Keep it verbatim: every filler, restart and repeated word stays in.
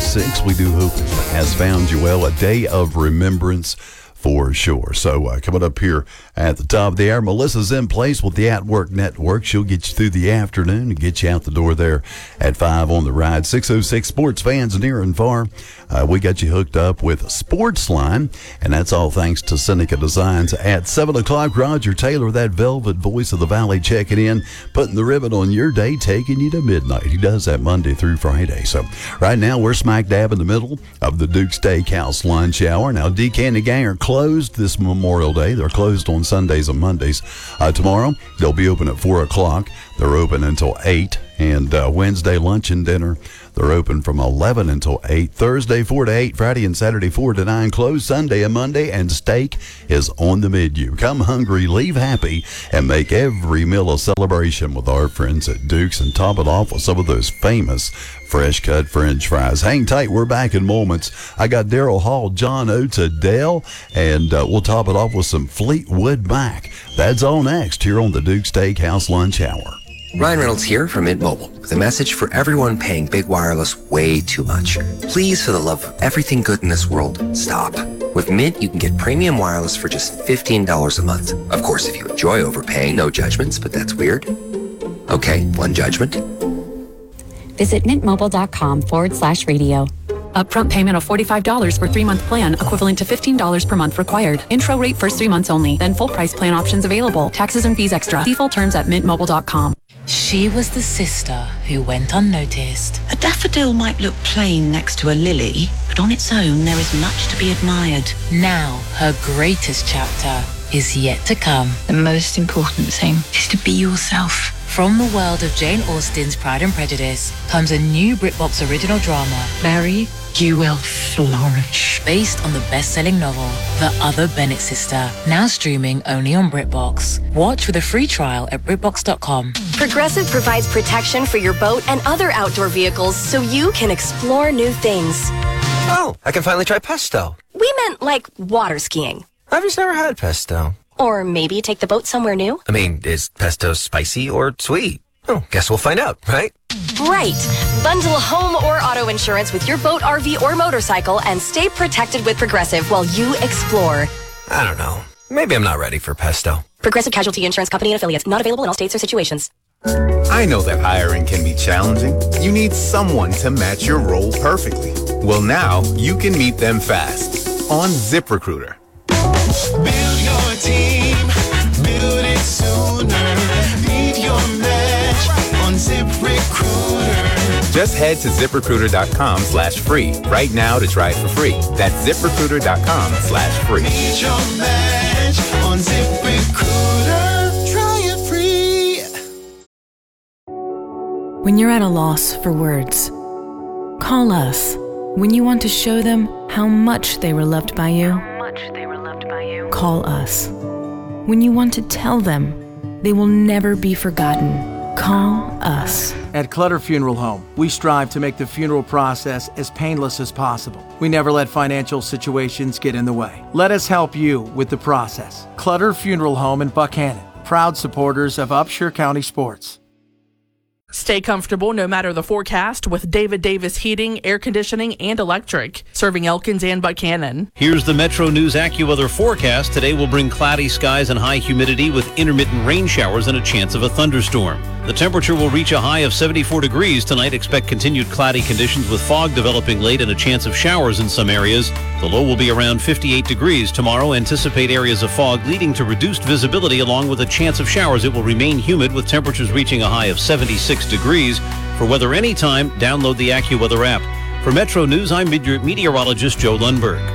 six. We do hope it has found you well. A day of remembrance for sure. So uh, coming up here at the top of the hour, Melissa's in place with the At Work Network. She'll get you through the afternoon and get you out the door there at five on the ride. six oh six Sports Fans near and far. Uh, we got you hooked up with Sports Line, and that's all thanks to Seneca Designs. At seven o'clock, Roger Taylor, that velvet voice of the Valley, checking in, putting the ribbon on your day, taking you to midnight. He does that Monday through Friday. So right now, we're smack dab in the middle of the Duke Steakhouse lunch hour. Now, D. Candy Gang are closed this Memorial Day. They're closed on Sundays and Mondays. Uh, tomorrow, they'll be open at four o'clock. They're open until eight. And uh, Wednesday lunch and dinner, they're open from eleven until eight. Thursday, four to eight. Friday and Saturday, four to nine. Closed Sunday and Monday, and steak is on the menu. Come hungry, leave happy, and make every meal a celebration with our friends at Duke's, and top it off with some of those famous fresh-cut French fries. Hang tight. We're back in moments. I got Daryl Hall, John Oates, Adele, and uh, we'll top it off with some Fleetwood Mac. That's all next here on the Duke Steakhouse Lunch Hour. Ryan Reynolds here from Mint Mobile with a message for everyone paying big wireless way too much. Please, for the love of everything good in this world, stop. With Mint, you can get premium wireless for just fifteen dollars a month. Of course, if you enjoy overpaying, no judgments, but that's weird. Okay, one judgment. Visit mintmobile.com forward slash radio. Upfront payment of forty-five dollars for three-month plan, equivalent to fifteen dollars per month required. Intro rate first three months only, then full price plan options available. Taxes and fees extra. Default terms at mint mobile dot com. She was the sister who went unnoticed. A daffodil might look plain next to a lily, but on its own there is much to be admired. Now, her greatest chapter is yet to come. The most important thing is to be yourself. From the world of Jane Austen's Pride and Prejudice comes a new BritBox original drama, Mary, you will flourish. Based on the best-selling novel, The Other Bennett Sister, now streaming only on BritBox. Watch with a free trial at brit box dot com. Progressive provides protection for your boat and other outdoor vehicles so you can explore new things. Oh, I can finally try pesto. We meant like water skiing. I've just never had pesto. Or maybe take the boat somewhere new. I mean, is pesto spicy or sweet? Oh, guess we'll find out, right? Right. Bundle home or auto insurance with your boat, R V, or motorcycle and stay protected with Progressive while you explore. I don't know. Maybe I'm not ready for pesto. Progressive Casualty Insurance Company and Affiliates. Not available in all states or situations. I know that hiring can be challenging. You need someone to match your role perfectly. Well, now you can meet them fast on ZipRecruiter. Build your team, build it sooner. Beat your match on ZipRecruiter. Just head to ZipRecruiter.com slash free right now to try it for free. That's ZipRecruiter.com slash free. Beat your match on ZipRecruiter. Try it free. When you're at a loss for words, call us. When you want to show them how much they were loved by you, call us. When you want to tell them they will never be forgotten, call us. At Clutter Funeral Home, we strive to make the funeral process as painless as possible. We never let financial situations get in the way. Let us help you with the process. Clutter Funeral Home in Buckhannon, proud supporters of Upshur County sports. Stay comfortable no matter the forecast with David Davis Heating, Air Conditioning, and Electric, serving Elkins and Buchanan. Here's the Metro News AccuWeather forecast. Today will bring cloudy skies and high humidity with intermittent rain showers and a chance of a thunderstorm. The temperature will reach a high of seventy-four degrees tonight. Expect continued cloudy conditions with fog developing late and a chance of showers in some areas. The low will be around fifty-eight degrees tomorrow. Anticipate areas of fog leading to reduced visibility along with a chance of showers. It will remain humid with temperatures reaching a high of seventy-six degrees. For weather anytime, download the AccuWeather app. For Metro News, I'm meteorologist Joe Lundberg.